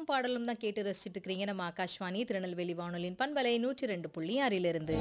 படமும் பாடலும் தான் கேட்டு ரசிச்சுட்டு இருக்கிறீங்க நம்ம ஆகாஷ்வாணி திருநெல்வேலி வானொலியின் பண்பலை 102.6 இருந்து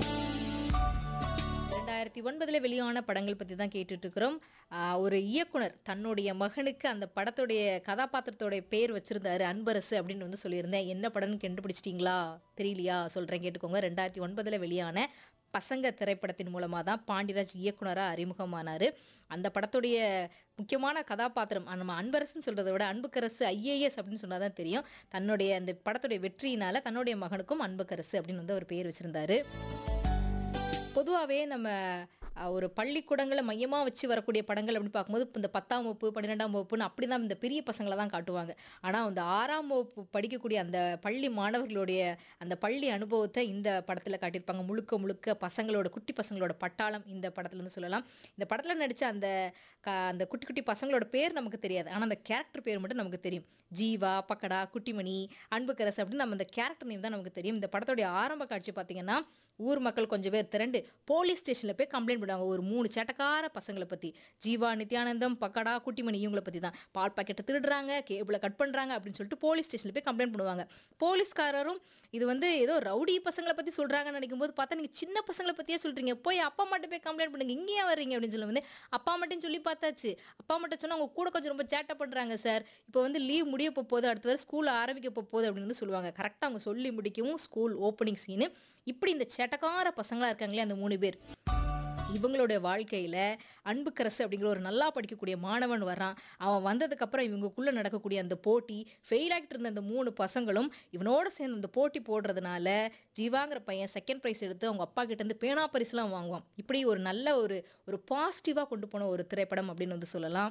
2009 வெளியான படங்கள் பத்தி தான் கேட்டுட்டு இருக்கிறோம். ஒரு இயக்குனர் தன்னுடைய மகனுக்கு அந்த படத்துடைய கதாபாத்திரத்தோட பேர் வச்சிருந்தாரு அன்பரசு அப்படின்னு வந்து சொல்லியிருந்தேன். என்ன படம்னு கண்டுபிடிச்சிட்டீங்களா? தெரியலையா? சொல்றேன் கேட்டுக்கோங்க. 2009 வெளியான பசங்க திரைப்படத்தின் மூலமா தான் பாண்டிராஜ் இயக்குனரா அறிமுகமானாரு. அந்த படத்துடைய முக்கியமான கதாபாத்திரம் நம்ம அன்பரசுன்னு சொல்றத விட அன்புக்கரசு ஐஏஎஸ் அப்படின்னு சொன்னா தான் தெரியும். தன்னுடைய அந்த படத்துடைய வெற்றியினால தன்னுடைய மகனுக்கும் அன்புக்கரசு அப்படின்னு வந்து அவர் பேர் வச்சிருந்தாரு. பொதுவாவே நம்ம ஒரு பள்ளிக்கூடங்கள மையமா வச்சு வரக்கூடிய படங்கள் அப்படின்னு பார்க்கும்போது, இப்ப இந்த 10ஆம் வகுப்பு, 12ஆம் வகுப்புன்னு அப்படிதான் இந்த பெரிய பசங்கள தான் காட்டுவாங்க. ஆனா, அந்த 6ஆம் வகுப்பு படிக்கக்கூடிய அந்த பள்ளி மாணவர்களுடைய அந்த பள்ளி அனுபவத்த இந்த படத்துல காட்டியிருப்பாங்க. முழுக்க முழுக்க பசங்களோட குட்டி பசங்களோட பட்டாளம் இந்த படத்துலருந்து சொல்லலாம். இந்த படத்துல நடிச்ச அந்த குட்டி குட்டி பசங்களோட பேர் நமக்கு தெரியாது. ஆனா, அந்த கேரக்டர் பேர் மட்டும் நமக்கு தெரியும். ஜீவா, பக்கடா, குட்டிமணி, அன்புக்கரசு அப்படின்னு நம்ம அந்த கேரக்டர் நேம் தான் நமக்கு தெரியும். இந்த படத்துடைய ஆரம்ப காட்சி பார்த்தீங்கன்னா, ஊர் மக்கள் கொஞ்சம் பேர் திரண்டு போலீஸ் ஸ்டேஷன்ல போய் கம்ப்ளைண்ட் பண்ணுவாங்க. ஒரு 3 சேட்டக்கார பசங்கள பத்தி. ஜீவா, நித்யானந்தம், பக்கடா, குட்டிமணி இவங்கள பத்தி தான். பால் பாக்கெட்ட திருடுறாங்க, கேபிள கட் பண்றாங்க அப்படின்னு சொல்லிட்டு போலீஸ் ஸ்டேஷன்ல போய் கம்ப்ளைண்ட் பண்ணுவாங்க. போலீஸ்காரரும் இது வந்து ஏதோ ரவுடி பசங்கள பத்தி சொல்றாங்கன்னு நினைக்கும்போது பார்த்தா, நீங்க சின்ன பசங்கள பத்தியே சொல்றீங்க. போய் அப்பா அம்மாட்ட போய் கம்ப்ளைண்ட் பண்ணுங்க. இங்க ஏன் வர்றீங்க அப்படின்னு சொல்ல வந்து, அப்பா அம்மாட்டயும் சொல்லி பார்த்தாச்சு. அப்பா அம்மாட்ட சொன்னா அவங்க கூட கொஞ்சம் ரொம்ப சேட்டை பண்றாங்க சார். இப்போ வந்து லீவ் முடிய போகுது. அடுத்த வாரம் ஸ்கூல் ஆரம்பிக்க போகுது அப்படின்னு வந்து சொல்லுவாங்க. கரெக்ட்டா அவங்க சொல்லி முடிக்கவும் ஸ்கூல் ஓப்பனிங் சீனு. இப்படி இந்த சேட்டக்கார பசங்களா இருக்காங்களே அந்த 3 பேர். இவங்களுடைய வாழ்க்கையில அன்புக்கரசு அப்படிங்கிற ஒரு நல்லா படிக்கக்கூடிய மாணவன் வர்றான். அவன் வந்ததுக்கப்புறம் இவங்களுக்குள்ள நடக்கக்கூடிய அந்த போட்டி, ஃபெயில் ஆகிட்டு இருந்த அந்த 3 பசங்களும் இவனோட சேர்ந்து அந்த போட்டி போடுறதுனால, ஜீவாங்கிற பையன் 2ண்ட் பிரைஸ் எடுத்து அவங்க அப்பா கிட்டேருந்து பேனா பரிசுலாம் வாங்குவான். இப்படி ஒரு நல்ல ஒரு பாசிட்டிவா கொண்டு போன ஒரு திரைப்படம் அப்படின்னு வந்து சொல்லலாம்.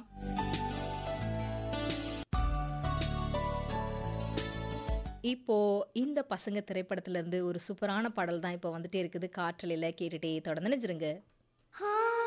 இப்போ இந்த பசங்க திரைப்படத்துல இருந்து ஒரு சூப்பரான பாடல் தான் இப்போ வந்துட்டே இருக்குது. காற்றலையில கேட்டுட்டே தொடர்ந்து நினைச்சிருங்க.